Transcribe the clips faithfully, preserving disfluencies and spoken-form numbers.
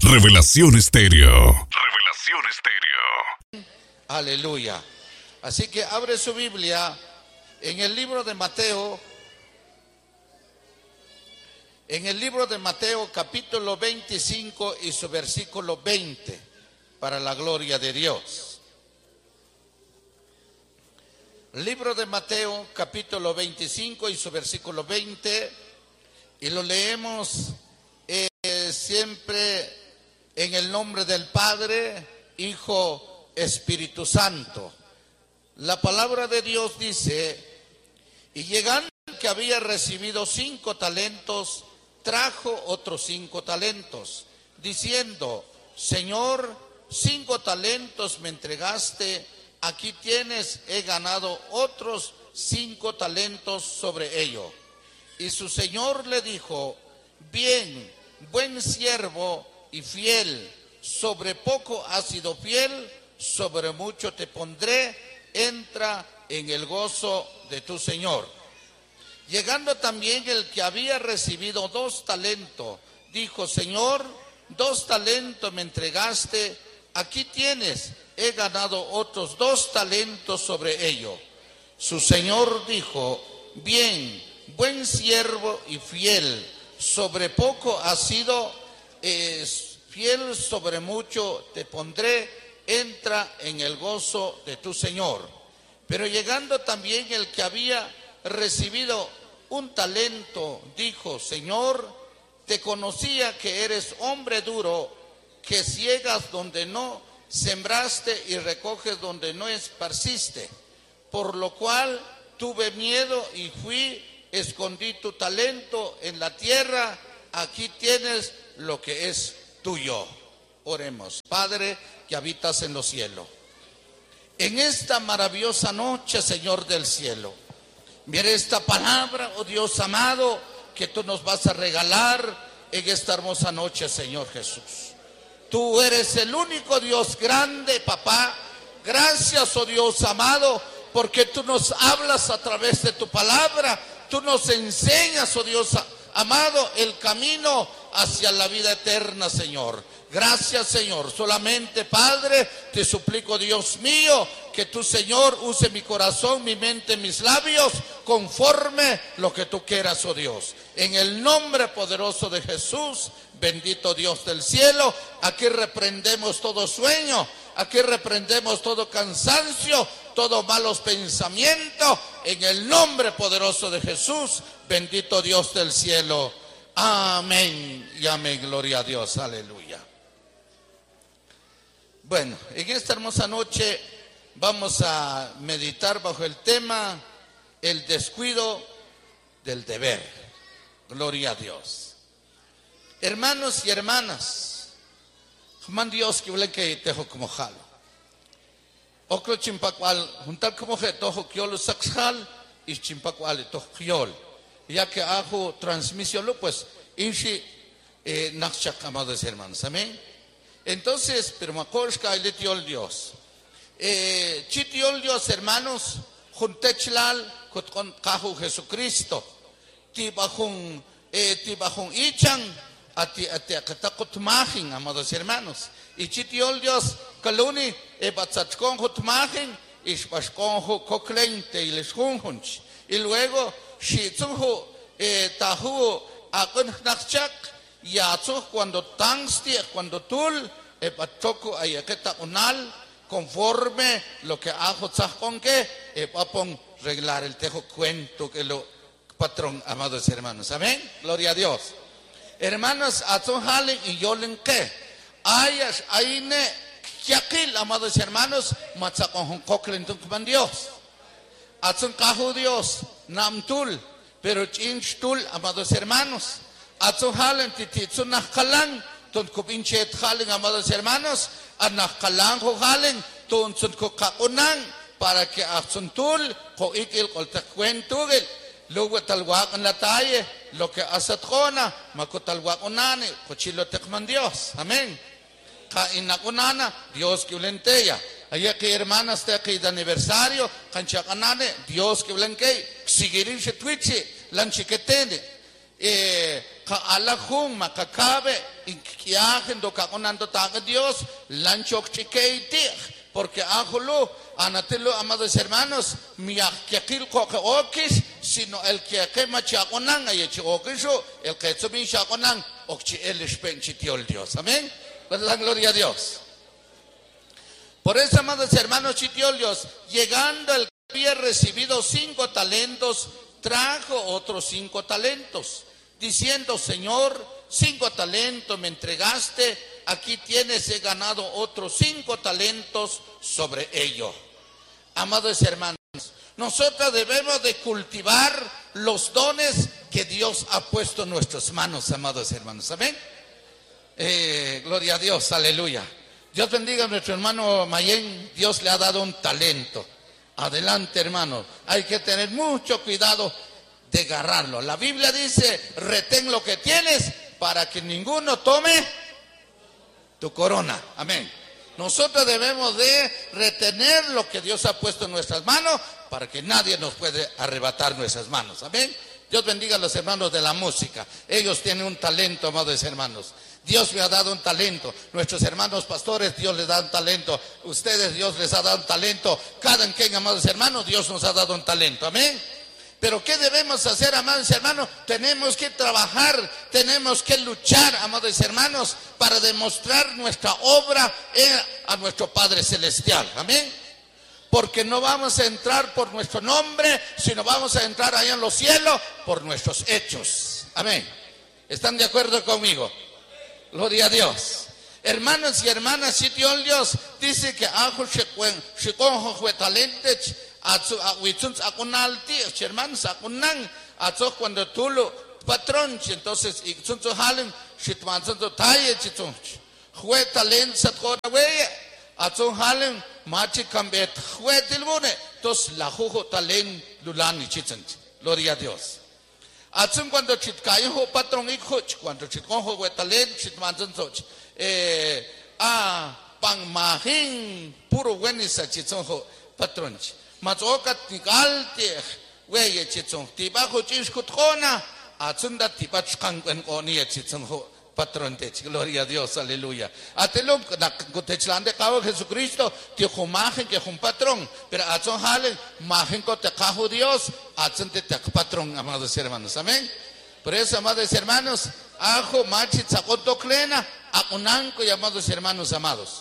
Revelación Estéreo. Revelación Estéreo. Aleluya. Así que abre su Biblia en el libro de Mateo. En el libro de Mateo capítulo veinticinco y su versículo veinte, para la gloria de Dios. Libro de Mateo capítulo veinticinco y su versículo veinte, y lo leemos eh, siempre en el nombre del Padre, Hijo, Espíritu Santo. La palabra de Dios dice: y llegando el que había recibido cinco talentos, trajo otros cinco talentos, diciendo: Señor, cinco talentos me entregaste, aquí tienes, he ganado otros cinco talentos sobre ello. Y su señor le dijo: bien, buen siervo y fiel, sobre poco has sido fiel, sobre mucho te pondré, entra en el gozo de tu señor. Llegando también el que había recibido dos talentos, dijo: Señor, dos talentos me entregaste, aquí tienes, he ganado otros dos talentos sobre ello. Su señor dijo: bien, buen siervo y fiel, sobre poco has sido eh, fiel, sobre mucho te pondré, entra en el gozo de tu señor. Pero llegando también el que había recibido un talento, dijo: Señor, te conocía que eres hombre duro, que ciegas donde no sembraste y recoges donde no esparciste, por lo cual tuve miedo y fui, escondí tu talento en la tierra, aquí tienes lo que es tuyo. Oremos. Padre que habitas en los cielos, en esta maravillosa noche, Señor del cielo, mire esta palabra, oh Dios amado, que tú nos vas a regalar en esta hermosa noche, Señor Jesús. Tú eres el único Dios grande, papá. Gracias, oh Dios amado, porque tú nos hablas a través de tu palabra. Tú nos enseñas, oh Dios amado, el camino hacia la vida eterna, Señor. Gracias, Señor. Solamente, Padre, te suplico, Dios mío, que tú, Señor, use mi corazón, mi mente, mis labios, conforme lo que tú quieras, oh Dios. En el nombre poderoso de Jesús, bendito Dios del cielo, aquí reprendemos todo sueño, aquí reprendemos todo cansancio, todos malos pensamientos, en el nombre poderoso de Jesús, bendito Dios del cielo. Amén y amén, gloria a Dios, aleluya. Bueno, en esta hermosa noche vamos a meditar bajo el tema el descuido del deber. Gloria a Dios. Hermanos y hermanas, man Dios que huele que tejo como jalo. Oclo chimpacual, juntar como que tojo kiolo saxjal y chimpacual tojo kiol. Ya que hago transmisión, pues, inshi eh, nachak, amados hermanos, amén. Entonces, pero me acuerdo que le dio Dios. Eh, chitiol Dios, hermanos, juntechlal con cajo Jesucristo. Tibajun, eh, tibajun ichan, ati ati akatakot majin, amados hermanos. Y chitiol Dios, kaluni, e batzachkon hot majin, ishbashkon koklente y les junjunch. Y luego, si tú eh, tahu akun nachak, ya tú cuando tangsti, cuando tul, e pachoco ayaketa unal, conforme lo que hago con que, e papon reglar el tejo cuento que lo patrón, amados hermanos, amén, gloria a Dios. Hermanos, atun halen y yolen que, ayas, aine, kiakil, amados hermanos, matzakon koklen tung Dios. Atun kahu Dios, namtul, pero chinchtul, amados hermanos. Atun halen tititsun nakalan, ton kupinchet halen, amados hermanos, anakalan ho halen, ton sun kukakunan, para que atsuntul, ko ikil kol takwentugil, luego talwak en la talle, lo que asatkona, makotalwak unane, kochilo tekman Dios, amén. Kainakunana, Dios que ulenteya. Allá que hermanas te que de aniversario, canchacanane, Dios que ulenque, sigirin se twitche, lanchiquetene. Eh, ka alajum makakabe inquiajendo cagonando taga Dios, lanchok chiqueiti, porque ájolo, anatelo, amados hermanos, mi aquil coque okis, sino el que quema chagonan, y chiokisho, el que subin chagonan, okchi el espenchitiol Dios. Amén. Pues la gloria a Dios. Por eso, amados hermanos chitiolios, llegando el que había recibido cinco talentos, trajo otros cinco talentos, diciendo: Señor, cinco talentos me entregaste, aquí tienes, he ganado otros cinco talentos sobre ello. Amados hermanos, nosotros debemos de cultivar los dones que Dios ha puesto en nuestras manos, amados hermanos. Amén. Eh, gloria a Dios, aleluya. Dios bendiga a nuestro hermano Mayén. Dios le ha dado un talento. Adelante, hermano. Hay que tener mucho cuidado de agarrarlo. La Biblia dice: retén lo que tienes para que ninguno tome tu corona. Amén. Nosotros debemos de retener lo que Dios ha puesto en nuestras manos para que nadie nos puede arrebatar nuestras manos. Amén. Dios bendiga a los hermanos de la música. Ellos tienen un talento, amados hermanos. Dios le ha dado un talento. Nuestros hermanos pastores, Dios les da un talento. Ustedes, Dios les ha dado un talento. Cada quien, amados hermanos, Dios nos ha dado un talento. Amén. Pero ¿qué debemos hacer, amados hermanos? Tenemos que trabajar, tenemos que luchar, amados hermanos, para demostrar nuestra obra a nuestro Padre Celestial. Amén. Porque no vamos a entrar por nuestro nombre, sino vamos a entrar allá en los cielos por nuestros hechos. Amén. ¿Están de acuerdo conmigo? Gloria a Dios. Hermanos y hermanas, si Dios dice que ajo shikonjo fue talente, hermanos, acunan, cuando tú lo patrón, entonces, y son halen, shitmanson to talle, chiton, fue talento, satcona weye, atson halen, machi cambet, fue tilbune, entonces la jujo talent, lulani chiton. Gloria a Dios. Atsun cuando chitcayo ho patrón y coach, cuando chitconjo huetalen, chitmanzan soch, eh, ah, pang mahin, puro buenisa chitzonjo patrón. Mazoka tigalte, weye chitzon, tibajo chiscutrona, atsun da tibach kangwen onia chitzonjo patrón de gloria a Dios, aleluya. Atelum, na kutechlande kawo Jesucristo, tijo mahin que un patrón, pero atsun halen, mahin ko te kajo Dios, atsun te te patrón, amados hermanos, amén. Por eso, amados hermanos, ajo machi tzakoto klena, akunanko y amados hermanos amados.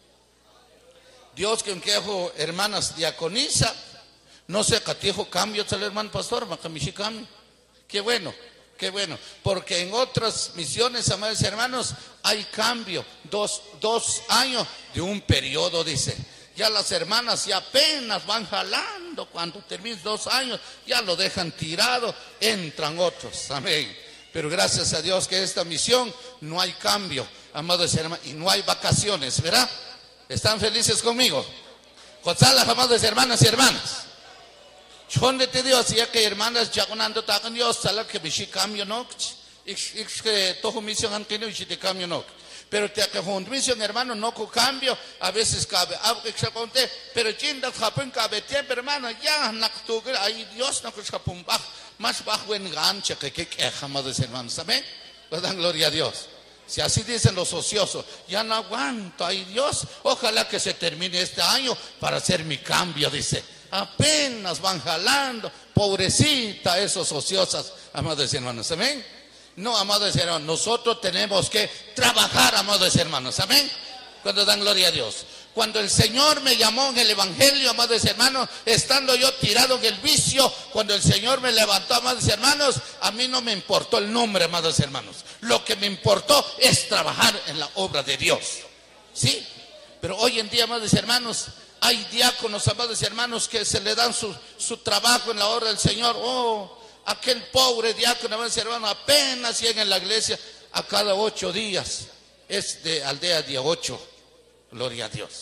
Dios que un quejo, hermanas diaconisa, no se catijo cambio, tal hermano pastor, macamishi cambio. Qué bueno. Qué bueno, porque en otras misiones, amados hermanos, hay cambio, dos, dos años de un periodo, dice. Ya las hermanas ya apenas van jalando, cuando terminen dos años, ya lo dejan tirado, entran otros, amén. Pero gracias a Dios que esta misión no hay cambio, amados hermanos, y no hay vacaciones, ¿verdad? ¿Están felices conmigo? Gonzalo, amados hermanos y hermanas. Chonde te dio así que hermanas ya conando tagan Dios sala que bishi cambio no ich que todo misión han tenido y te cambio no pero te que con misión hermano no con cambio a veces cabe algo que se conté pero chinda japón cabe tiempo hermano ya naktu ay Dios no que japón baj más bajo en gancha que que amados hermanos saben pues dan gloria a Dios. Si así dicen los ociosos, ya no aguanto, ay Dios, ojalá que se termine este año para hacer mi cambio, dice. Apenas van jalando, pobrecita esos ociosas, amados hermanos, amén. No, amados hermanos, nosotros tenemos que trabajar, amados hermanos, amén. Cuando dan gloria a Dios. Cuando el Señor me llamó en el Evangelio, amados hermanos, estando yo tirado en el vicio, cuando el Señor me levantó, amados hermanos, a mí no me importó el nombre, amados hermanos. Lo que me importó es trabajar en la obra de Dios. ¿Sí? Pero hoy en día, amados hermanos, hay diáconos, amados hermanos, que se le dan su, su trabajo en la obra del Señor. Oh, aquel pobre diácono, amados hermanos, apenas llega en la iglesia a cada ocho días. Es de aldea día ocho. Gloria a Dios.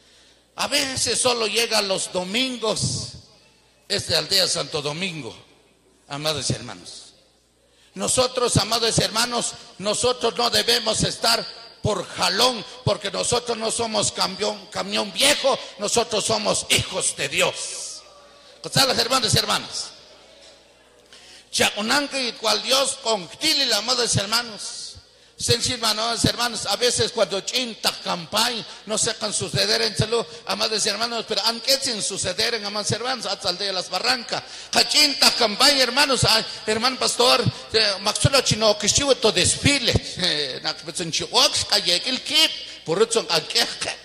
A veces solo llega los domingos. Es de aldea Santo Domingo, amados hermanos. Nosotros, amados hermanos, nosotros no debemos estar por jalón, porque nosotros no somos camión, camión viejo, nosotros somos hijos de Dios. ¿Están las hermanas y hermanas? Chaconanque y cual Dios con amados hermanos. Sencillo, hermanos, hermanos, a veces cuando chinta campaña no se can suceder en salud, amados hermanos, pero aunque sin suceder en amados hermanos, hasta aldea las barrancas, chinta campaña, hermanos, ay, hermano pastor, maxulo chino que chivo to desfile, nak betun chiox calle el kit, por eso aquel.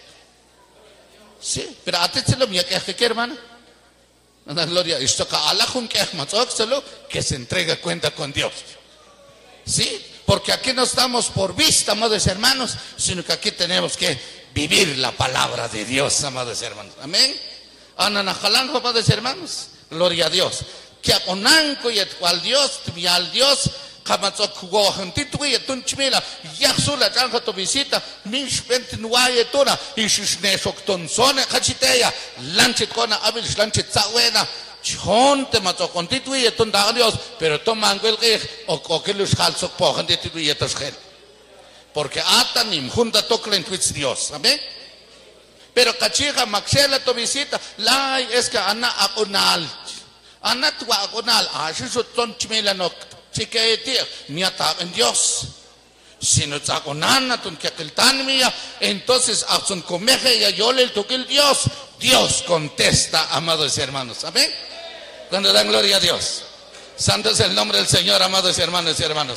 Sí, pero a ti se lo mía que que hermano. La gloria, esto que Allah con que que se entregue cuenta con Dios. Sí. Porque aquí no estamos por vista, amados hermanos, sino que aquí tenemos que vivir la palabra de Dios, amados hermanos. Amén. Ananajalanjo, amados hermanos. Gloria a Dios. Que aconanco y al Dios, y al Dios, kamatzok gohantito y tunchmila, yaxula chanja tu visita, mish ventinuaye tuna, y shishnesok tonsone, kachiteya, lanchit kona, abil, lanchit zawena. Chonte mato constituye ton da Dios, pero toman el que o que los halsos po constituye tos gen. Porque atanim junta toclen twits Dios, amén. Pero cachiga maxela to visita, la es que ana aconal. Ana tu aconal, así so ton chimela no chiquete, ni ata en Dios. Si no está con Ana, que aquel mía, entonces a son comeje y a yo le toque el Dios. Dios contesta, amados hermanos, amén. Cuando dan gloria a Dios. Santo es el nombre del Señor, amados hermanos y hermanos.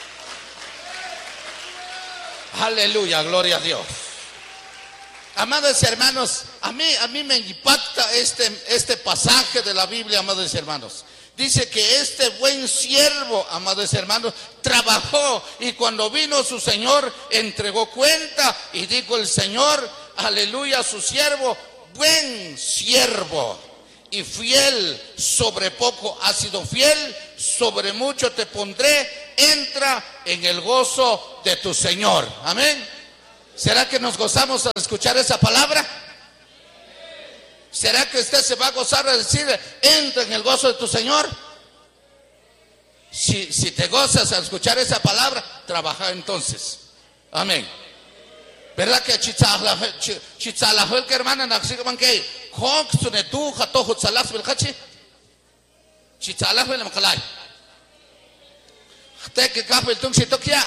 Aleluya, gloria a Dios. Amados hermanos, a mí, a mí me impacta este, este pasaje de la Biblia, amados hermanos. Dice que este buen siervo, amados hermanos, trabajó y cuando vino su Señor entregó cuenta y dijo el Señor, aleluya, a su siervo, buen siervo y fiel, sobre poco has sido fiel, sobre mucho te pondré, entra en el gozo de tu Señor. Amén. ¿Será que nos gozamos al escuchar esa palabra? ¿Será que usted se va a gozar al decir, entra en el gozo de tu Señor? Si, si te gozas al escuchar esa palabra, trabaja entonces. Amén. ¿Verdad que chitzalajol que hermana naxigaman que kok sunetu jato jutzalas belkachi? Chitzalajol makalay. Te que capo el tung sitokia.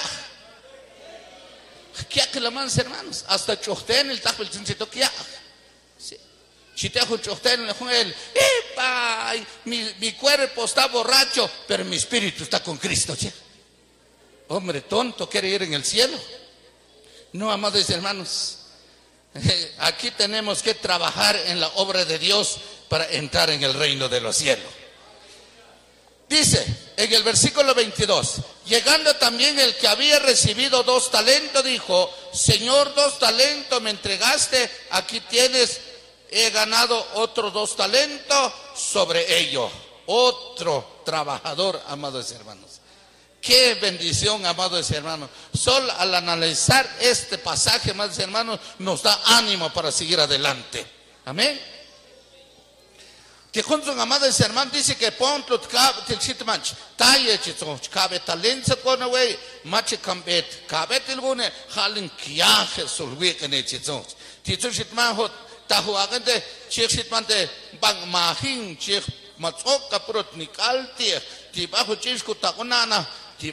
¿Qué que la manos hermanos? Hasta chochten el tapo el tung sitokia. Si te hago chochten le juel, ¡epa! Mi, mi cuerpo está borracho, pero mi espíritu está con Cristo. ¿Sí? Hombre tonto, quiere ir en el cielo. No, amados hermanos, aquí tenemos que trabajar en la obra de Dios para entrar en el reino de los cielos. Dice en el versículo veintidós, llegando también el que había recibido dos talentos, dijo, Señor, dos talentos me entregaste, aquí tienes, he ganado otros dos talentos sobre ello. Otro trabajador, amados hermanos. Qué bendición, amados hermanos. Solo al analizar este pasaje, amados hermanos, nos da ánimo para seguir adelante. Amén. Que juntos, amados hermanos, dice que ponto til sitmanch, taye chito, cabe talento con away, mache cambet, cabe tilgune, halin kiaje sulwick en chito. Tito sitman hot, tahu agente, chik sitman de bang mahin, chik matzok kaprot nikalti, tibajo chisku takunana.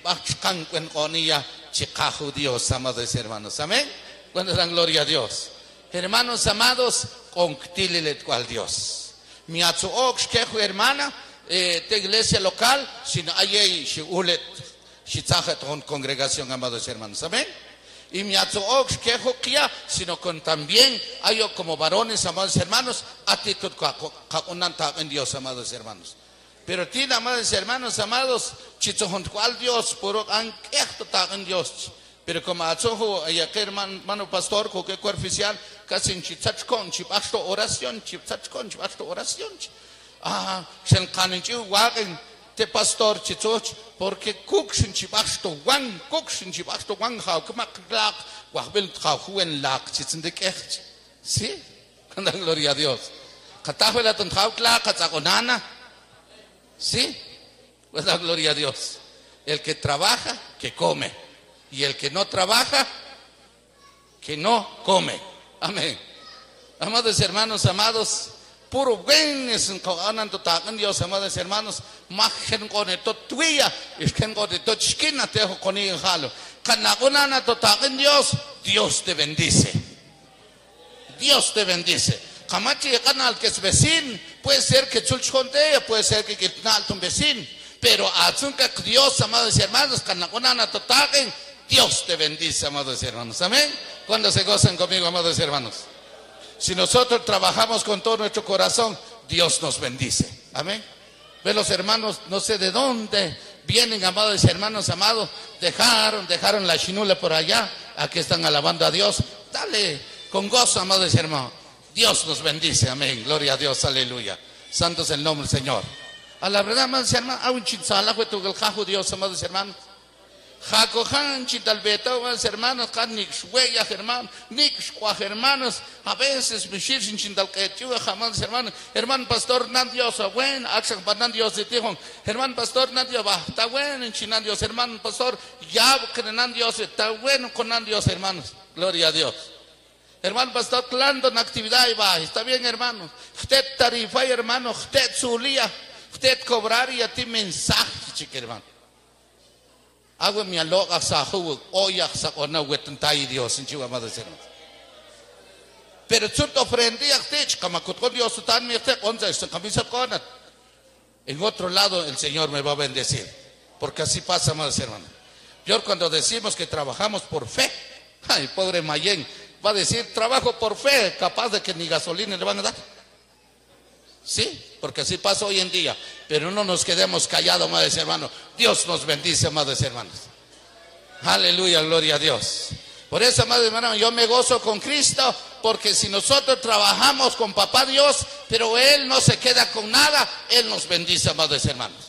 Dios, amados hermanos, amén. Cuando dan gloria a Dios, hermanos amados, conctílele cual Dios. Mi atzuok quejo hermana de iglesia local, sino hay si ulet si taja con congregación, amados hermanos, amén. Y mi atzuok quejo kia, sino con también hay como varones, amados hermanos, actitud caconanta en Dios, amados hermanos. Pero tiene, amados hermanos, amados, chichohon cual Dios, por anquesto en Dios. Pero como achojo, y aquel hermano pastor, que fue oficial, casi en chichachcon, chipasto oración, chichachcon, chipasto oración. Ah, se encanenchiu, wagen, te pastor, chichoch, porque cuxin chipasto, wan, cuxin chipasto, wan, how, kamaklak, wahbel, how, huen lak, chitzendekech. Sí, con la gloria a Dios. Catafela ton how klak, katzagonana. Sí, pues la gloria a Dios. El que trabaja, que come. Y el que no trabaja, que no come. Amén. Amados hermanos, amados, puro buenos en Dios, amados hermanos, más con esto tuya, es que con esto chiquina te dejo con el jalo. Kanaguna totagen Dios, Dios te bendice. Dios te bendice. Kamachi canal que es vecino, puede ser que chulchonte, puede ser que quitnal tu vecino, pero azunca Dios, amados hermanos, Kanaguna totagen, Dios te bendice, amados hermanos. Amén. Cuando se gozan conmigo, amados hermanos. Si nosotros trabajamos con todo nuestro corazón, Dios nos bendice. Amén. Ve, los hermanos, no sé de dónde vienen, amados hermanos, amados. Dejaron, dejaron la chinula por allá. Aquí están alabando a Dios. Dale con gozo, amados hermanos. Dios nos bendice. Amén. Gloria a Dios. Aleluya. Santo es el nombre del Señor. A la verdad, amados hermanos, a un chinzala fue tu el Dios, amados hermanos. Jacojan chitalbeta, hermanos, Nix huella, hermano, Nix hermanos, a veces Mishir sin chindalquetiu, jamás, hermano, hermano pastor, Nandios, buen, Axan Panandios de Tijón, hermano pastor, Nandios, va, está bueno en Chinandios, hermano pastor, ya Nandios, está bueno con Nandios, hermanos, gloria a Dios. Hermano pastor, clando en actividad y va, está bien, hermano, usted tarifa, hermano, usted zulía, usted cobrar y a ti mensaje, chique, hermano. Agua mi aloga sa hu oya sa ona wetantai Dios en chiwa amados hermanos. Pero chut ofrendí a tech kama kutko Dios tan mi te onza esta camisa conat. En otro lado el Señor me va a bendecir, porque así pasa, amados hermanos. Yo cuando decimos que trabajamos por fe, ay, pobre Mayen va a decir trabajo por fe, capaz de que ni gasolina le van a dar. Sí, porque así pasa hoy en día. Pero no nos quedemos callados, amados hermanos. Dios nos bendice, amados hermanos. Aleluya, gloria a Dios. Por eso, amados hermanos, yo me gozo con Cristo, porque si nosotros trabajamos con Papá Dios, pero Él no se queda con nada, Él nos bendice, amados hermanos.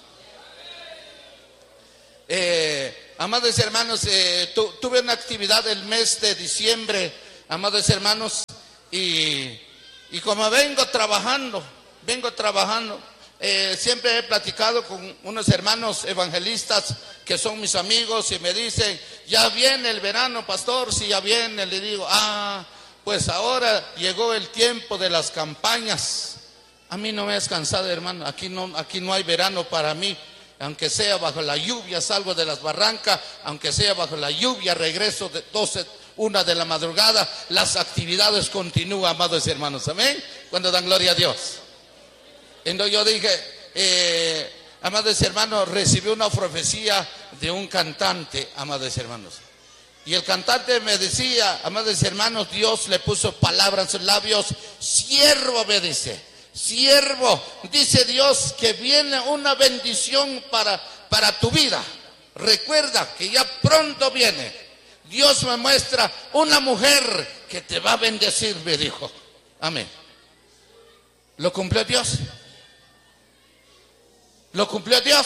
Eh, amados hermanos, eh, tu, tuve una actividad el mes de diciembre, amados hermanos, y, y como vengo trabajando, vengo trabajando, eh, siempre he platicado con unos hermanos evangelistas que son mis amigos y me dicen, ya viene el verano, pastor, si ya viene, le digo, ah, pues ahora llegó el tiempo de las campañas. A mí no me has cansado, hermano, aquí no, aquí no hay verano para mí, aunque sea bajo la lluvia, salgo de las barrancas, aunque sea bajo la lluvia, regreso de doce, una de la madrugada, las actividades continúan, amados hermanos, amén, cuando dan gloria a Dios. Entonces yo dije, eh, amados hermanos, recibí una profecía de un cantante, amados hermanos. Y el cantante me decía, amados hermanos, Dios le puso palabras en sus labios, siervo, me dice, siervo, dice Dios que viene una bendición para, para tu vida. Recuerda que ya pronto viene. Dios me muestra una mujer que te va a bendecir, me dijo. Amén. ¿Lo cumplió Dios? ¿Lo cumplió Dios?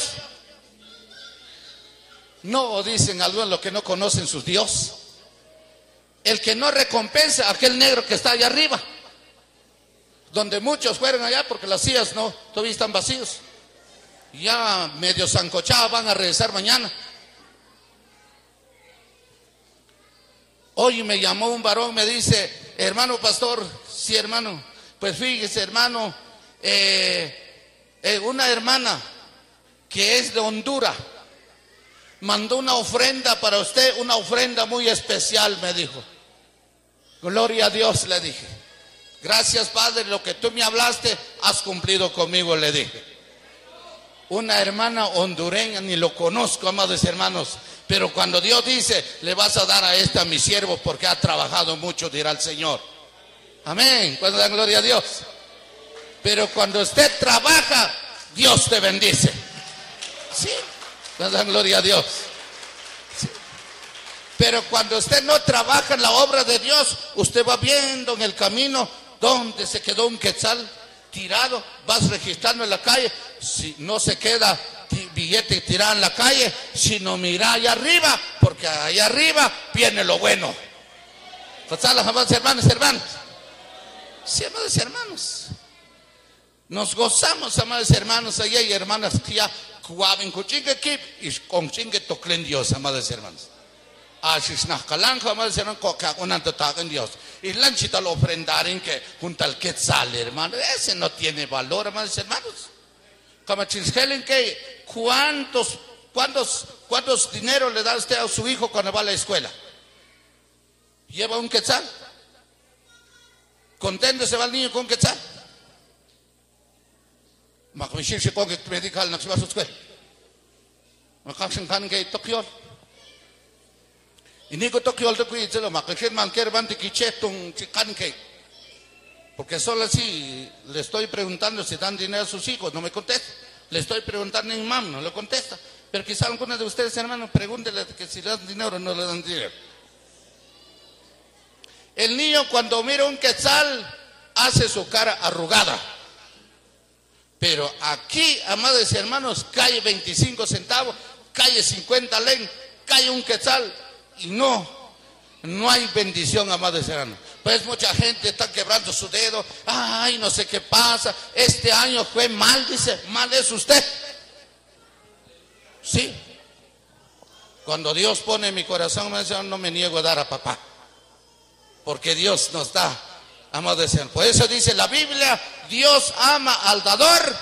No, dicen algunos los que no conocen su Dios. El que no recompensa a aquel negro que está allá arriba, donde muchos fueron allá porque las sillas no, todavía están vacíos. Ya medio zancochados, van a regresar mañana. Hoy me llamó un varón, me dice, hermano pastor, sí hermano, pues fíjese hermano, eh, eh, una hermana que es de Honduras mandó una ofrenda para usted, una ofrenda muy especial, me dijo. Gloria a Dios, le dije. Gracias, Padre, lo que tú me hablaste, has cumplido conmigo, le dije. Una hermana hondureña, ni lo conozco, amados hermanos, pero cuando Dios dice, le vas a dar a esta a mi siervo porque ha trabajado mucho, dirá el Señor. Amén, cuando dan gloria a Dios. Pero cuando usted trabaja, Dios te bendice. Sí, cuando dan gloria a Dios. Sí. Pero cuando usted no trabaja en la obra de Dios, usted va viendo en el camino donde se quedó un quetzal tirado, vas registrando en la calle, si no se queda billete tirado en la calle, sino mira allá arriba, porque allá arriba viene lo bueno. Amados hermanos, hermanos. Sí, amados hermanos. Nos gozamos, amados hermanos, allá y hermanas que ya jugaban con chingue kip y con chingue toclen Dios, amados hermanos. Así es, nacalanjo, amados hermanos, coca con antotaguen Dios. Y lanchita lo ofrendaren que junto al quetzal, hermano, ese no tiene valor, amados hermanos. Como chinskelen que cuántos, cuántos, ¿Cuántos dinero le da usted a su hijo cuando va a la escuela? ¿Lleva un quetzal? ¿Contento se va el niño con un quetzal? Medical na a su escuela. Makaksin que Tokyo. Y ni ko Tokyo de que lo makaksin man quiere van de quichetung chican que. Porque solo así le estoy preguntando si dan dinero a sus hijos, no me contesta. Le estoy preguntando en mam, no le contesta. Pero quizá algunos de ustedes, hermanos, pregúntenle que si le dan dinero o no le dan dinero. El niño cuando mira un quetzal hace su cara arrugada. Pero aquí, amados y hermanos, cae veinticinco centavos, cae cincuenta len, cae un quetzal y no, no hay bendición, amados y hermanos. Pues mucha gente está quebrando su dedo. Ay, no sé qué pasa. Este año fue mal, dice. Mal es usted. Sí. Cuando Dios pone en mi corazón, no me niego a dar a papá. Porque Dios nos da, amados y hermanos. Por eso dice la Biblia, Dios ama al dador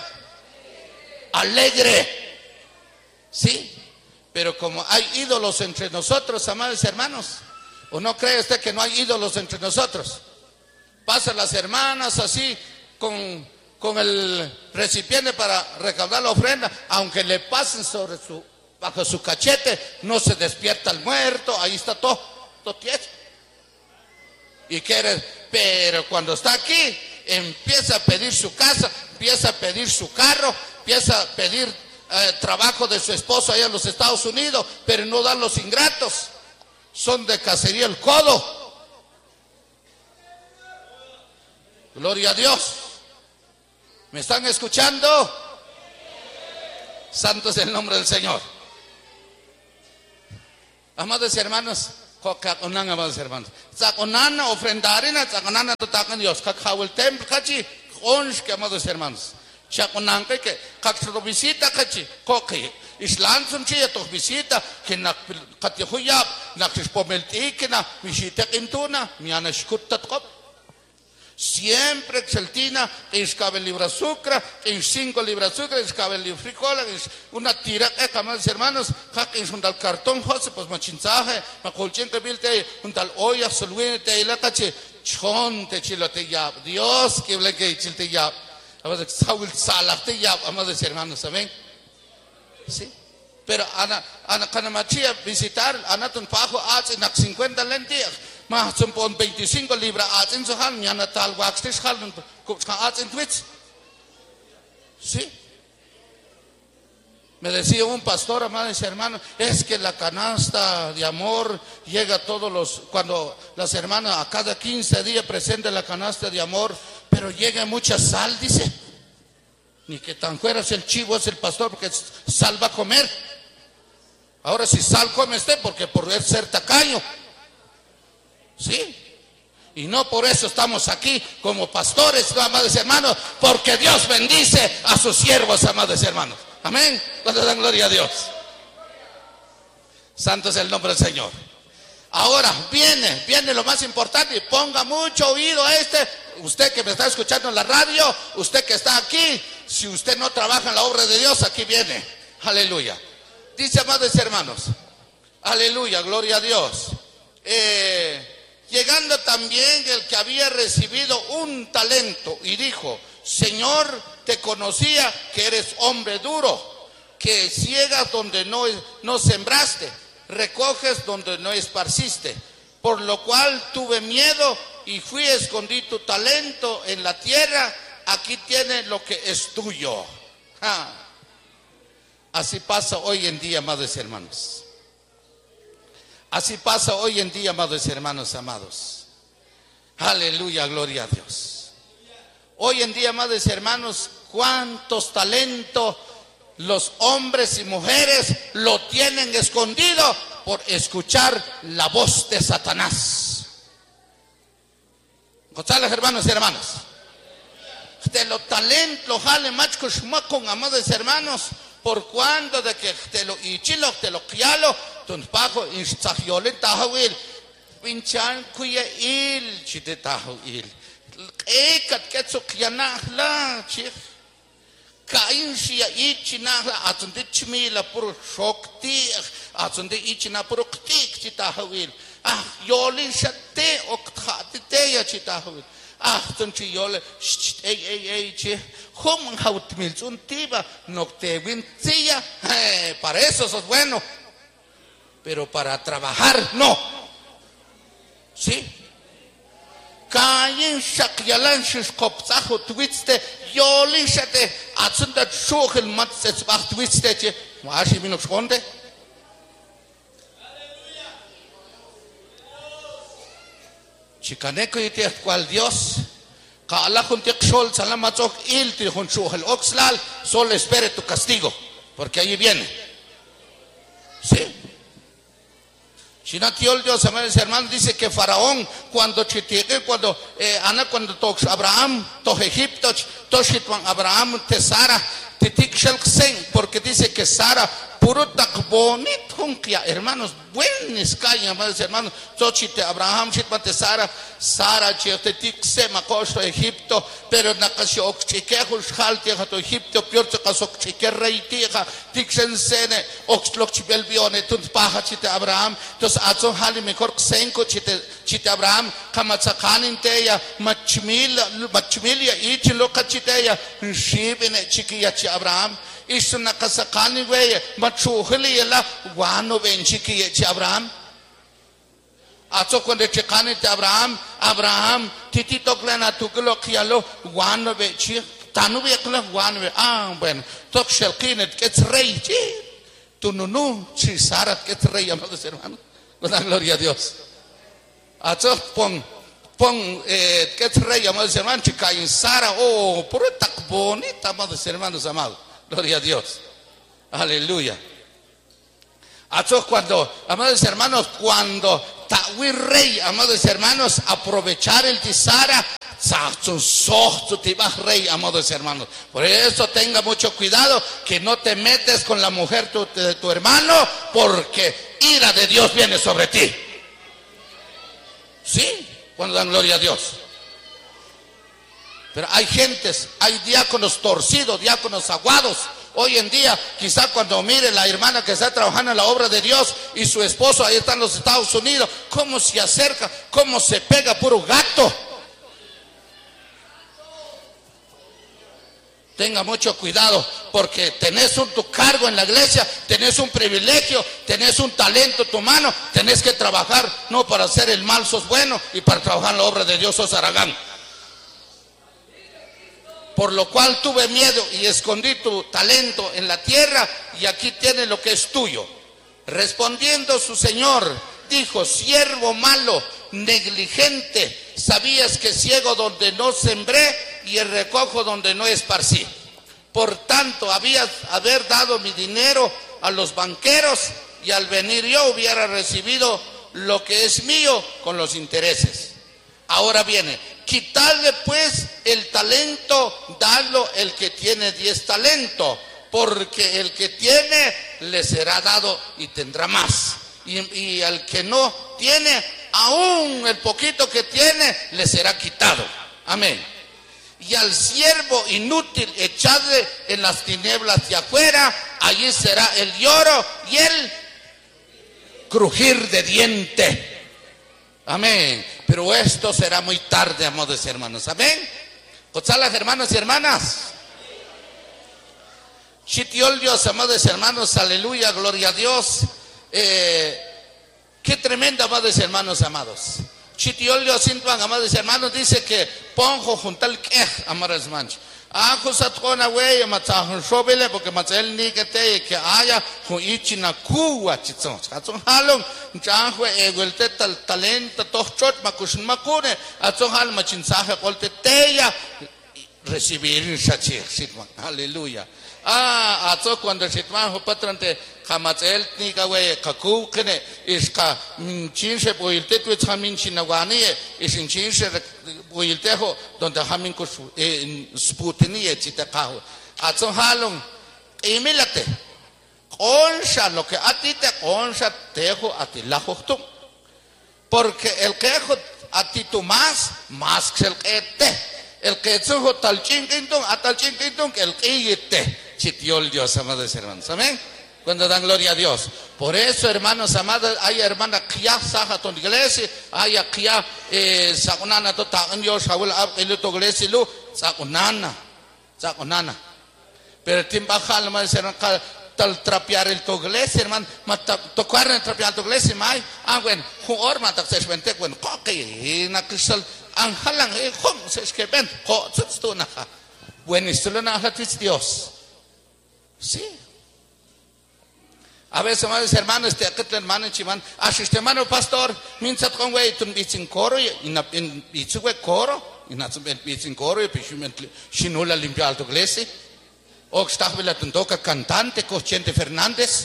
alegre. Sí. Pero como hay ídolos entre nosotros, amados hermanos, ¿o no cree usted que no hay ídolos entre nosotros? Pasan las hermanas así con, con el recipiente para recaudar la ofrenda, aunque le pasen sobre su, bajo su cachete, no se despierta el muerto, ahí está todo, todo tieso. Y quiere, pero cuando está aquí, empieza a pedir su casa, empieza a pedir su carro, empieza a pedir eh, trabajo de su esposo allá en los Estados Unidos, pero no dan los ingratos. Son de cacería el codo. Gloria a Dios. ¿Me están escuchando? Santo es el nombre del Señor. Amados hermanos, amados hermanos, saconana ofrendarina, saconana totakan Dios, kakawel templo kachi, onsh que amados hermanos, chaconan que que kakro visita kachi, koke. Islam son chía to visita que na katihuyap na kispomelti que na visita intuna miana shkutat kop siempre exaltina que escabe libra azúcar que cinco libras azúcar escabe libra frijoles una tira que amados hermanos que es un tal cartón jose pues machinzaje macolchen que bilte un tal olla solwine te la cache chon te chilote ya Dios que le que chilte ya amados saul salate ya amados hermanos amén. Sí, pero ana ana kanamachia visitar anatun pajo ats en cincuenta lentillas más son pon veinticinco libras ats en sohan mi anatal waxtes hal ats en twits. Sí, me decía un pastor, amados hermanos, es que la canasta de amor llega a todos los, cuando las hermanas a cada quince días presentan la canasta de amor, pero llega mucha sal, dice. Ni que tan fuera es el chivo, es el pastor, porque sal va a comer. Ahora si sal come usted, porque por ser tacaño. Sí. Y no por eso estamos aquí como pastores, amados hermanos, porque Dios bendice a sus siervos, amados hermanos. Amén. Cuando dan gloria a Dios. Santo es el nombre del Señor. Ahora viene, viene lo más importante, y ponga mucho oído a este. Usted que me está escuchando en la radio, usted que está aquí, si usted no trabaja en la obra de Dios, aquí viene. Aleluya. Dice, amados hermanos, aleluya, gloria a Dios. Eh, llegando también el que había recibido un talento y dijo, Señor, te conocía que eres hombre duro, que ciegas donde no, no sembraste, recoges donde no esparciste, por lo cual tuve miedo y fui a escondí tu talento en la tierra, aquí tiene lo que es tuyo. Ah. Así pasa hoy en día, amados hermanos. Así pasa hoy en día, amados hermanos amados. Aleluya, gloria a Dios. Hoy en día, amados hermanos, cuántos talentos los hombres y mujeres lo tienen escondido por escuchar la voz de Satanás. González, hermanos y hermanas. De los talentos, jale machos con amados hermanos, por cuando de que te lo ichilo, te lo quialo, ton pajo, instagiolen tahawil, pinchan kuya il, chite tahawil. Ekat ketso kianah la, chif. kain shia ichina atunde chmila puro shokti atunde ichina puro ktik chitahawil ah yoli shate okthati teya chitahawil ah tunchi yole ei ei ei chi hum hautmil untiba noktewin tia eh para eso sos bueno, pero para trabajar no. ¿Sí? Kain shakyalan shkopzaho twiste yoli shate atunda shogel matsets bach twiste che washi minok shonde. Chicaneco y te cual Dios Kaala junte xol salamatok ilti jun shogel oxlal solo espere tu castigo porque ahí viene. ¿Sí? Chinatiol Dios, amados hermanos, dice que Faraón cuando chitigue, cuando eh, Ana cuando tox Abraham, to Egipto, toshitwan Abraham te Sara, titik shelksen, porque dice que Sara puro tak bonit hunkia, hermanos, buenos caen, amados hermanos, tochite Abraham chitwan te Sara, Sara chititik se makosto Egipto, pero nakasio okchikejo shaltia to Egipto, piorte kasok chike reitija, tiksen sene oxlok chibelbione tunt paja chite Abraham, tos azo hali mejor senko chite chite Abraham, kamatsakanin teya machmil machmilia ichi loka chiteya, shibene chikiya chi Abraham. Isto nakasakani weye machuhili yela wano benchiki chi Abraham. Ato cuando chekani te Abraham, Abraham titito klena tuklo kialo wano bechi tanu bekla wano be ah bueno tok shelkinet gets rey chi tununu chi Sara gets rey, amados hermanos, con la gloria a Dios. Ato pon pon eh gets rey, amados hermanos, chica en Sara oh puro tak bonita, amados hermanos amados. Gloria a Dios. Aleluya. Ato cuando, amados hermanos, cuando Tawi rey, amados hermanos, aprovechar el tisara, rey, amados hermanos. Por eso tenga mucho cuidado que no te metes con la mujer tu, de tu hermano, porque ira de Dios viene sobre ti. ¿Sí? Cuando dan gloria a Dios. Pero hay gentes, hay diáconos torcidos, diáconos aguados. Hoy en día, quizá cuando mire la hermana que está trabajando en la obra de Dios y su esposo ahí está en los Estados Unidos, cómo se acerca, cómo se pega puro gato. Tenga mucho cuidado porque tenés un tu cargo en la iglesia, tenés un privilegio, tenés un talento en tu mano, tenés que trabajar, no para hacer el mal sos bueno y para trabajar en la obra de Dios sos aragán. Por lo cual tuve miedo y escondí tu talento en la tierra y aquí tienes lo que es tuyo. Respondiendo su señor, dijo: siervo malo, negligente, sabías que ciego donde no sembré y el recojo donde no esparcí. Por tanto, habías haber dado mi dinero a los banqueros y al venir yo hubiera recibido lo que es mío con los intereses. Ahora viene, quitarle pues el talento, dadlo el que tiene diez talentos, porque el que tiene le será dado y tendrá más. Y, y al que no tiene, aún el poquito que tiene, le será quitado. Amén. Y al siervo inútil echadle en las tinieblas de afuera, allí será el lloro y el crujir de diente. Amén. Pero esto será muy tarde, amados hermanos. Amén. ¿Cochalas, hermanos y hermanas? Chitiol Dios, amados hermanos, aleluya, gloria a Dios. Eh, qué tremenda, amados hermanos, amados. Chitiol Dios, amados hermanos, dice que ponjo juntal que, amados hermanos. Ah, Josatona wey, matahon shobele, porque matel ni que te que haya con ichina kuwa chitson. Atson halong, jahwe eguelte tal talento, tochot makushin makune, atson hal machinsaje colte teya recibir shachir sitman. Aleluya. Ah, atso cuando sitman hopatrante kamatel ni ka wey kaku kene iska chinse boilte tu chamin chinawani isin chinse boiltejo donde hamin ko sputini echita kaho atso halong imilate onsha lo que a ti te onsha tejo a ti la joctum porque el quejo a ti tú más más que el que te El que sujo tal chinquintón, a tal chinquintón, el que yite, chitiol Dios, amados hermanos. Amén. Cuando dan gloria a Dios. Por eso, hermanos amados, hay hermanas que ya saja tu iglesia, hay que ya sakunana to tagan Dios, Saúl abelo tu iglesia lu, sakunana, sakunana. Pero timba jal, amados hermanos, tal trapear el tu iglesia, hermano, tocar el trapear tu iglesia, mai, ah, bueno, juor matak se espente, bueno, coque, na cristal, anjalang, eh, hom, se esquepen, ho, tu naja. Bueno, esto lo naja Dios. Sí. A veces, amados hermanos, este aquel hermano chiman, asiste hermano pastor, minsat con güey, tun bicin coro, y na en bicu güey coro, y na bicin coro, y pichument shinula limpia alto iglesia. O está vela tun toca cantante, Chente Fernández.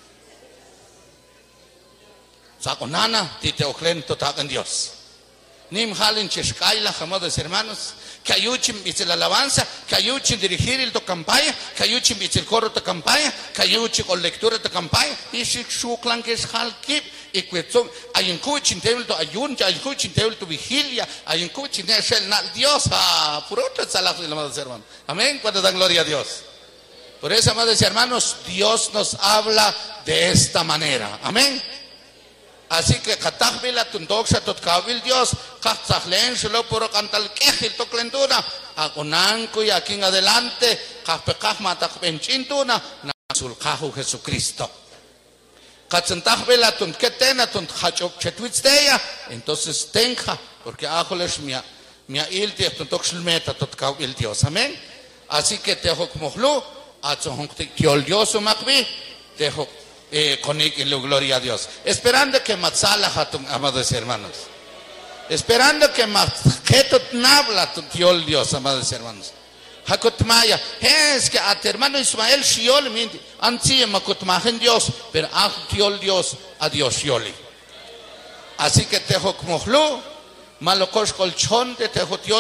Saco nana, tite oclen totagan Dios. Nim halin chescaila, amados hermanos, que ayuchen dice la alabanza, que ayuchen dirigir el to campaña, que ayuchen dice el coro de campaña, que ayuchen con lectura de campaña, y si su clan que es halkip, y que son, hay un cuchin tebel to ayun, hay un cuchin tebel to vigilia, hay un cuchin tebel na Dios, ah, por otro salazo de amados hermanos. Amén, cuando dan gloria a Dios. Por eso, amados hermanos, Dios nos habla de esta manera. Amén. Así que katahvila tundoxa totkawil Dios, katzahlen solo por cantal kejil toklentura, agonanco y aquí en adelante, kapekah matak benchintuna, nasulkahu Jesucristo. Katzantahvila tunketena tunhachok chetwitzteya, entonces tenja, porque ajoles mia, mia ilti tuntoxilmeta totkawil Dios. Amén. Así que te hokmohlu, atzohonk tiol Dios umakbi, te hok. Eh, con y gloria a Dios, esperando que matzala hatum, amados hermanos, esperando que matketot nabla tu tiol Dios, amados hermanos. Hakutmaya, es que a tu hermano Ismael shiol minti, ansi makutmajen Dios, pero a tiol Dios, a Dios yoli. Así que te hokmohlu, malokos colchón de te tiol